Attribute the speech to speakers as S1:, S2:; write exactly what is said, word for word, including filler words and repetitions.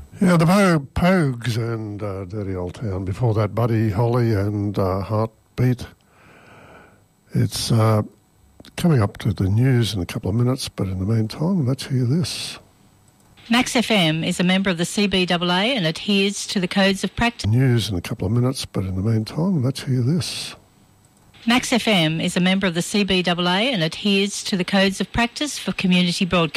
S1: Yeah, the Po- Pogues and uh, Dirty Old Town. Before that, Buddy Holly and uh, Heartbeat. It's uh, coming up to the news in a couple of minutes, but in the meantime, let's hear this.
S2: Max F M is a member of the C B A A and adheres to the codes of practice.
S1: News in a couple of minutes, but in the meantime, let's hear this.
S2: Max F M is a member of the C B A A and adheres to the codes of practice for community broadcasting.